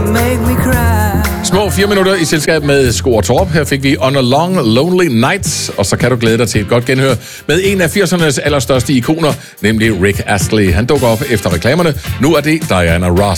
Små 4 minutter i selskab med Sko og Torp. Her fik vi On a Long Lonely Night, og så kan du glæde dig til et godt genhør med en af 80'ernes allerstørste ikoner, nemlig Rick Astley. Han dukker op efter reklamerne. Nu er det Diana Ross.